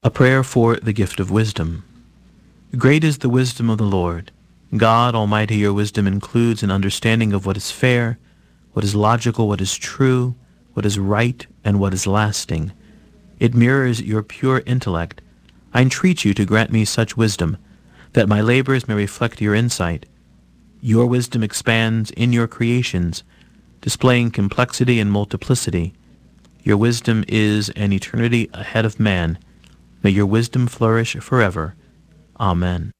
A prayer for the gift of wisdom. Great is the wisdom of the Lord. God Almighty, your wisdom includes an understanding of what is fair, what is logical, what is true, what is right, and what is lasting. It mirrors your pure intellect. I entreat you to grant me such wisdom, that my labors may reflect your insight. Your wisdom expands in your creations, displaying complexity and multiplicity. Your wisdom is an eternity ahead of man. May your wisdom flourish forever. Amen.